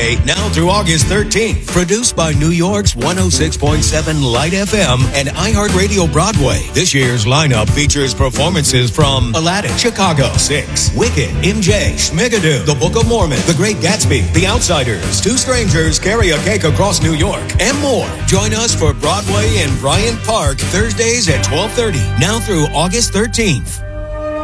Broadway, now through August 13th. Produced by New York's 106.7 Light FM and iHeartRadio Broadway. This year's lineup features performances from Aladdin, Chicago 6, Wicked, MJ, Schmigadoon, The Book of Mormon, The Great Gatsby, The Outsiders, Two Strangers Carry a Cake Across New York, and more. Join us for Broadway in Bryant Park Thursdays at 12:30, now through August 13th.